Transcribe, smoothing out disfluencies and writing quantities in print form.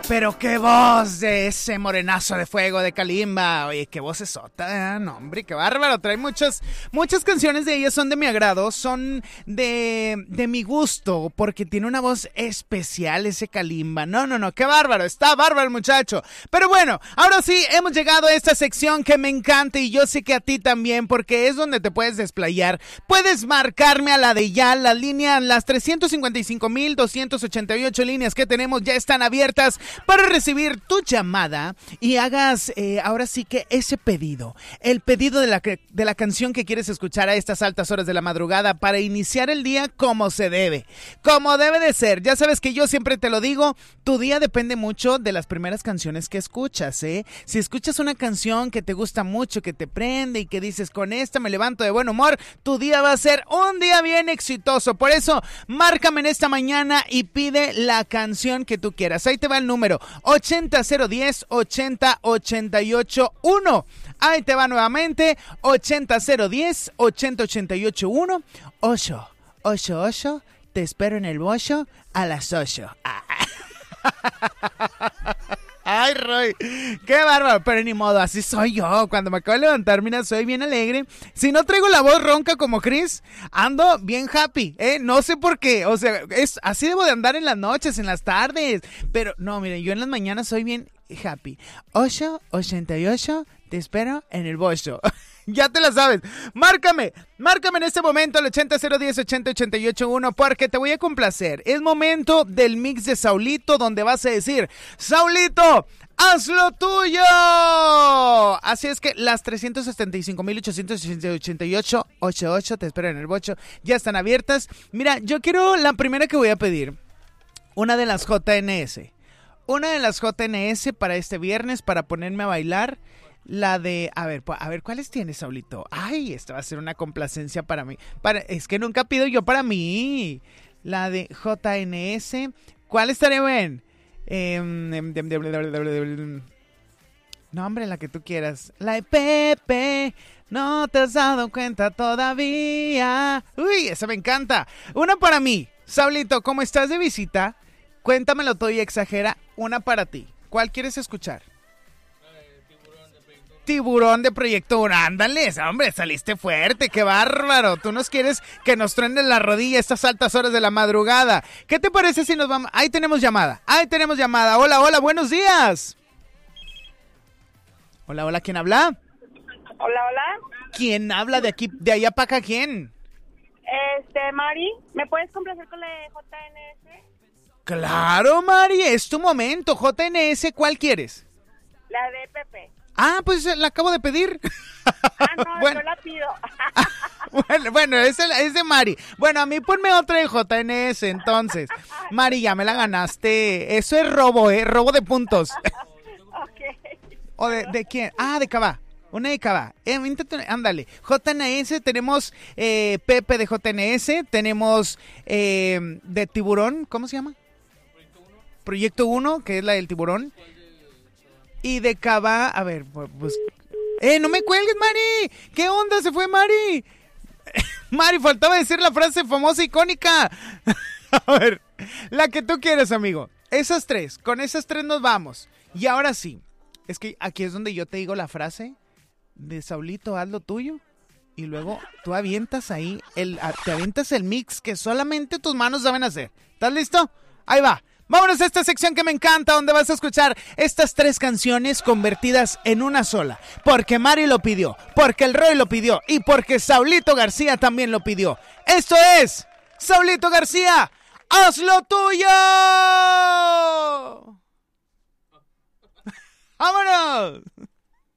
Pero qué voz de ese morenazo de fuego de Kalimba. Oye, qué voz esota, no, hombre, qué bárbaro. Trae muchas canciones de ellas, son de mi agrado, son de mi gusto, porque tiene una voz especial ese Kalimba. No, qué bárbaro, está bárbaro el muchacho. Pero bueno, ahora sí, hemos llegado a esta sección que me encanta y yo sé que a ti también, porque es donde te puedes desplayar. Puedes marcarme a la de ya, la línea, las 355,288 líneas que tenemos ya están abiertas para recibir tu llamada y hagas ahora sí que ese pedido, el pedido de la canción que quieres escuchar a estas altas horas de la madrugada para iniciar el día como se debe, como debe de ser. Ya sabes que yo siempre te lo digo, tu día depende mucho de las primeras canciones que escuchas, ¿eh? Si escuchas una canción que te gusta mucho, que te prende y que dices, con esta me levanto de buen humor, tu día va a ser un día bien exitoso. Por eso, márcame en esta mañana y pide la canción que tú quieras. Ahí te va el número 80010-80881. Ahí te va nuevamente 80010-80881. 888, te espero en el bollo a las 8. Ay, Roy, qué bárbaro, pero ni modo, así soy yo. Cuando me acabo de levantar, mira, soy bien alegre. Si no traigo la voz ronca como Chris, ando bien happy, no sé por qué. O sea, es así debo de andar en las noches, en las tardes. Pero no, miren, yo en las mañanas soy bien happy. 888, te espero en el bollo. Ya te la sabes. Márcame en este momento al 80010-80881 porque te voy a complacer. Es momento del mix de Saulito donde vas a decir, Saulito, haz lo tuyo. Así es que las 375,888 te espero en el bocho. Ya están abiertas. Mira, yo quiero la primera que voy a pedir. Una de las JNS. Una de las JNS para este viernes para ponerme a bailar. La de, a ver, ¿cuáles tienes, Saulito? Ay, esta va a ser una complacencia para mí. Es que nunca pido yo para mí. La de JNS. ¿Cuál estaría bien? No, hombre, la que tú quieras. La de Pepe. No te has dado cuenta todavía. Uy, esa me encanta. Una para mí. Saulito, ¿cómo estás de visita? Cuéntamelo todo y exagera. Una para ti. ¿Cuál quieres escuchar? Tiburón de Proyecto 1, ándale, hombre, saliste fuerte, qué bárbaro. Tú nos quieres que nos truenen la rodilla a estas altas horas de la madrugada. ¿Qué te parece si nos vamos? Ahí tenemos llamada. Hola, buenos días. Hola, ¿quién habla? Hola. ¿Quién habla de aquí, de allá para acá, quién? Mari, ¿me puedes complacer con la de JNS? Claro, Mari, es tu momento. JNS, ¿cuál quieres? La de Pepe. Ah, pues la acabo de pedir. No, bueno. yo la pido. bueno, es de Mari. Bueno, a mí ponme otra de JNS, entonces. Mari, ya me la ganaste. Eso es robo, robo de puntos. Ok. ¿O de quién? Ah, de Cabá. Una de Cabá. Ándale. JNS, tenemos Pepe de JNS, tenemos de Tiburón, ¿cómo se llama? Proyecto 1, que es la del tiburón. Y de Cabá, a ver, pues... ¡No me cuelgues, Mari! ¿Qué onda? ¿Se fue Mari? Mari, faltaba decir la frase famosa, icónica. A ver, la que tú quieres, amigo. Esas tres, con esas tres nos vamos. Y ahora sí, es que aquí es donde yo te digo la frase de Saulito, haz lo tuyo. Y luego tú avientas ahí, te avientas el mix que solamente tus manos saben hacer. ¿Estás listo? Ahí va. Vámonos a esta sección que me encanta, donde vas a escuchar estas tres canciones convertidas en una sola. Porque Mari lo pidió, porque el Roy lo pidió y porque Saulito García también lo pidió. Esto es Saulito García, ¡haz lo tuyo! ¡Vámonos!